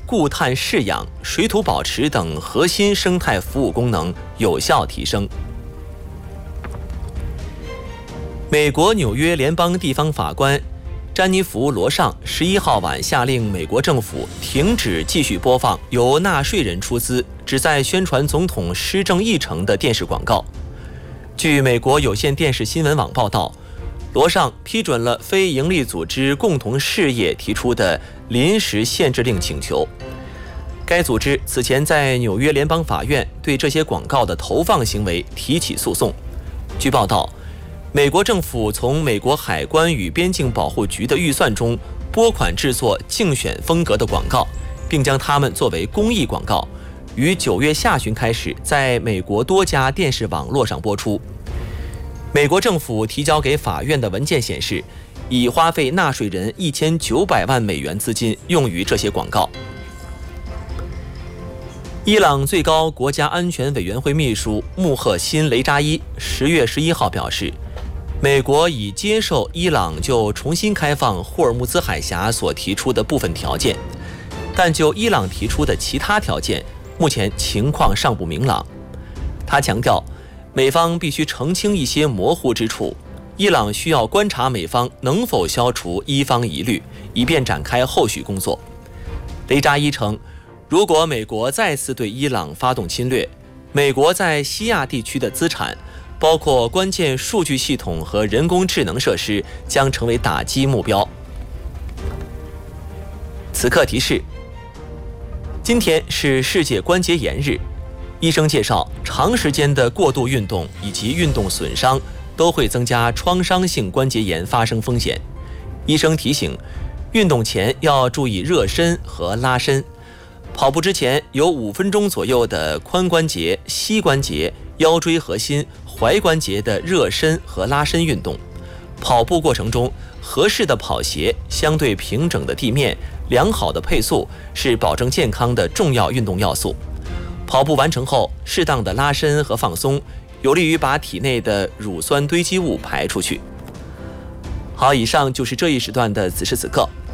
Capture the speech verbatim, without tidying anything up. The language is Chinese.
固碳饲养、水土保持等核心生态服务功能有效提升。美国纽约联邦地方法官詹妮弗·罗尚十一号晚下令美国政府停止继续播放由纳税人出资旨在宣传总统施政议程的电视广告。据美国有线电视新闻网报道，罗尚批准了非营利组织共同事业提出的临时限制令请求。该组织此前在纽约联邦法院对这些广告的投放行为提起诉讼。据报道，美国政府从美国海关与边境保护局的预算中拨款制作竞选风格的广告，并将它们作为公益广告，于九月下旬开始在美国多家电视网络上播出。美国政府提交给法院的文件显示，已花费纳税人一千九百万美元资金用于这些广告。伊朗最高国家安全委员会秘书穆赫辛·雷扎伊十月十一号表示，美国已接受伊朗就重新开放霍尔木兹海峡所提出的部分条件，但就伊朗提出的其他条件，目前情况尚不明朗。他强调，美方必须澄清一些模糊之处，伊朗需要观察美方能否消除伊方疑虑，以便展开后续工作。雷扎伊称，如果美国再次对伊朗发动侵略，美国在西亚地区的资产，包括关键数据系统和人工智能设施，将成为打击目标。此刻提示：今天是世界关节炎日。医生介绍，长时间的过度运动以及运动损伤都会增加创伤性关节炎发生风险。医生提醒，运动前要注意热身和拉伸。跑步之前有五分钟左右的髋关节、膝关节、腰椎核心、踝关节的热身和拉伸运动。跑步过程中，合适的跑鞋、相对平整的地面、良好的配速是保证健康的重要运动要素。跑步完成后，适当的拉伸和放松，有利于把体内的乳酸堆积物排出去。好，以上就是这一时段的此时此刻。